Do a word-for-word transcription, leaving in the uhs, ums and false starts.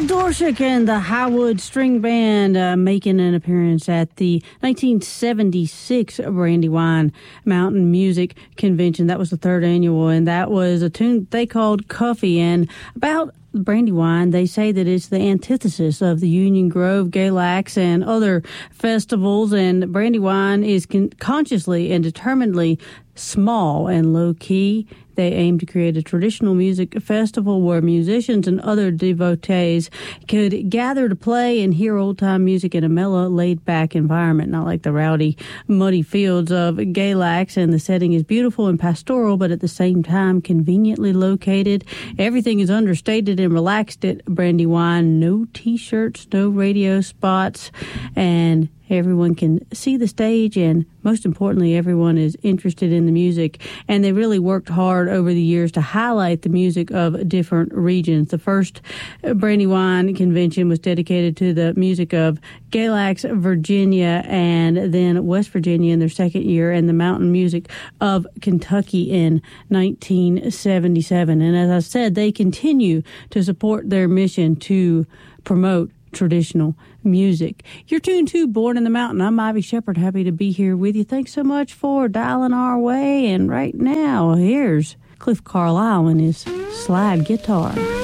Dorshik and the Highwood String Band uh, making an appearance at the nineteen seventy-six Brandywine Mountain Music Convention. That was the third annual, and that was a tune they called Cuffy. And about Brandywine, they say that it's the antithesis of the Union Grove, Galax, and other festivals, and Brandywine is con- consciously and determinedly small and low-key. They aim to create a traditional music festival where musicians and other devotees could gather to play and hear old-time music in a mellow, laid-back environment, not like the rowdy, muddy fields of Galax. And the setting is beautiful and pastoral, but at the same time conveniently located. Everything is understated and relaxed at Brandywine. No T-shirts, no radio spots, and everyone can see the stage, and most importantly, everyone is interested in the music. And they really worked hard over the years to highlight the music of different regions. The first Brandywine convention was dedicated to the music of Galax, Virginia, and then West Virginia in their second year, and the mountain music of Kentucky in nineteen seventy-seven. And as I said, they continue to support their mission to promote traditional music. You're tuned to Born in the Mountain. I'm Ivy Shepard, happy to be here with you. Thanks so much for dialing our way. And right now, here's Cliff Carlisle and his slide guitar.